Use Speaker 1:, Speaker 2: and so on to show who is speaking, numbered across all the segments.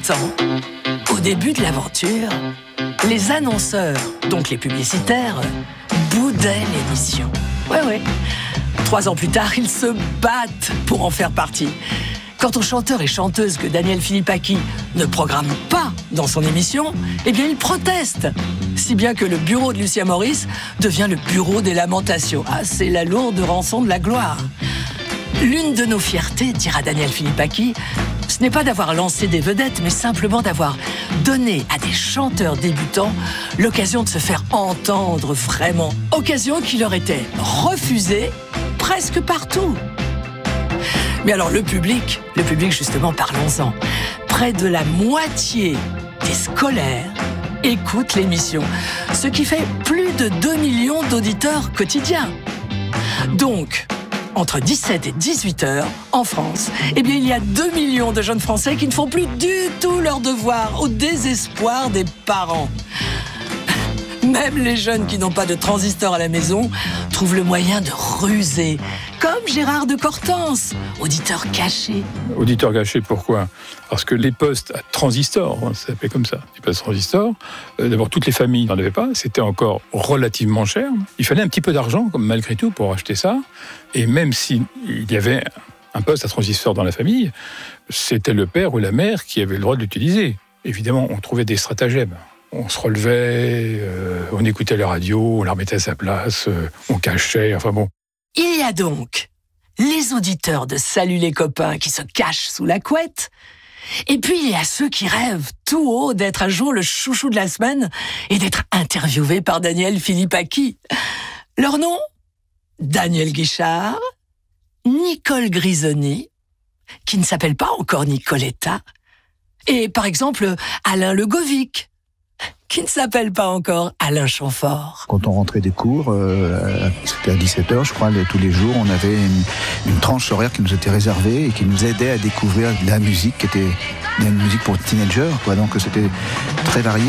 Speaker 1: temps, au début de l'aventure, les annonceurs, donc les publicitaires, boudaient l'émission. Ouais. 3 ans plus tard, ils se battent pour en faire partie. Quant aux chanteurs et chanteuses que Daniel Philippaki ne programme pas dans son émission, eh bien, il proteste. Si bien que le bureau de Lucien Maurice devient le bureau des lamentations. Ah, c'est la lourde rançon de la gloire. L'une de nos fiertés, dira Daniel Philippaki, ce n'est pas d'avoir lancé des vedettes, mais simplement d'avoir donné à des chanteurs débutants l'occasion de se faire entendre vraiment. Occasion qui leur était refusée presque partout. Mais alors le public justement, parlons-en. Près de la moitié des scolaires écoutent l'émission, ce qui fait plus de 2 millions d'auditeurs quotidiens. Donc, entre 17 et 18 heures, en France, eh bien, il y a 2 millions de jeunes Français qui ne font plus du tout leur devoir, au désespoir des parents. Même les jeunes qui n'ont pas de transistor à la maison trouvent le moyen de ruser, comme Gérard de Cortance, auditeur caché.
Speaker 2: Auditeur caché, pourquoi ? Parce que les postes à transistor, ça s'appelait comme ça, les postes transistor, d'abord toutes les familles n'en avaient pas, c'était encore relativement cher. Il fallait un petit peu d'argent, malgré tout, pour acheter ça. Et même s'il y avait un poste à transistor dans la famille, c'était le père ou la mère qui avait le droit de l'utiliser. Évidemment, on trouvait des stratagèmes. On se relevait, on écoutait la radio, on la remettait à sa place, on cachait, enfin bon.
Speaker 1: Il y a donc les auditeurs de Salut les copains qui se cachent sous la couette, et puis il y a ceux qui rêvent tout haut d'être un jour le chouchou de la semaine et d'être interviewés par Daniel Philippaki. Leur nom ? Daniel Guichard, Nicole Grisoni, qui ne s'appelle pas encore Nicoletta, et par exemple Alain Legovic, qui ne s'appelle pas encore Alain Chamfort.
Speaker 3: Quand on rentrait des cours, c'était à 17h, je crois, tous les jours, on avait une tranche horaire qui nous était réservée et qui nous aidait à découvrir de la musique qui était une musique pour teenagers, quoi. Donc c'était très varié.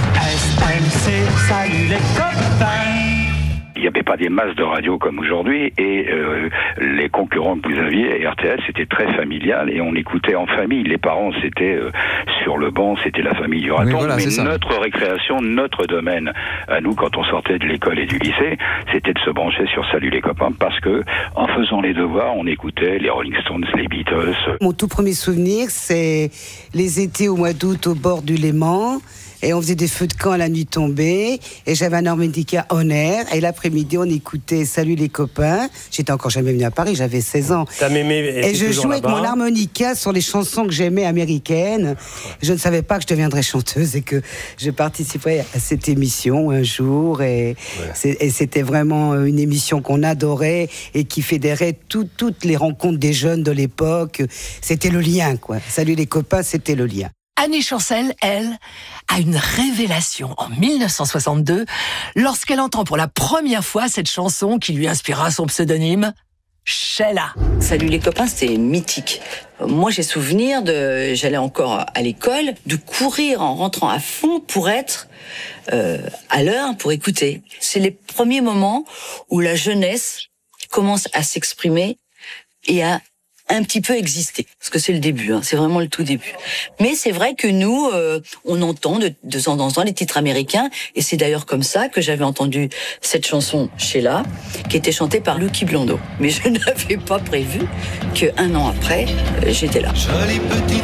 Speaker 4: SMC, salut les copains.
Speaker 5: Il n'y avait pas des masses de radio comme aujourd'hui et les concurrents que vous aviez, et RTL, c'était très familial et on écoutait en famille. Les parents, c'était sur le banc, c'était la famille du raton.
Speaker 6: Voilà,
Speaker 5: mais notre récréation, notre domaine, à nous, quand on sortait de l'école et du lycée, c'était de se brancher sur Salut les copains parce que en faisant les devoirs, on écoutait les Rolling Stones, les Beatles.
Speaker 7: Mon tout premier souvenir, c'est les étés au mois d'août au bord du Léman. Et on faisait des feux de camp à la nuit tombée. Et j'avais un harmonica en air. Et l'après-midi, on écoutait Salut les copains. J'étais encore jamais venue à Paris, j'avais 16 ans. Et je jouais avec mon harmonica sur les chansons que j'aimais américaines. Je ne savais pas que je deviendrais chanteuse et que je participerais à cette émission un jour. Et c'était vraiment une émission qu'on adorait et qui fédérait toutes les rencontres des jeunes de l'époque. C'était le lien, quoi. Salut les copains, c'était le lien.
Speaker 1: Annie Chancel, elle, a une révélation en 1962 lorsqu'elle entend pour la première fois cette chanson qui lui inspira son pseudonyme, Sheila.
Speaker 8: Salut les copains, c'était mythique. Moi, j'ai souvenir j'allais encore à l'école, de courir en rentrant à fond pour être à l'heure, pour écouter. C'est les premiers moments où la jeunesse commence à s'exprimer et à un petit peu exister, parce que c'est le début, c'est vraiment le tout début. Mais c'est vrai que nous, on entend de temps en temps les titres américains, et c'est d'ailleurs comme ça que j'avais entendu cette chanson Sheila, qui était chantée par Lucky Blondeau. Mais je n'avais pas prévu qu'un an après, j'étais là.
Speaker 4: Jolie petite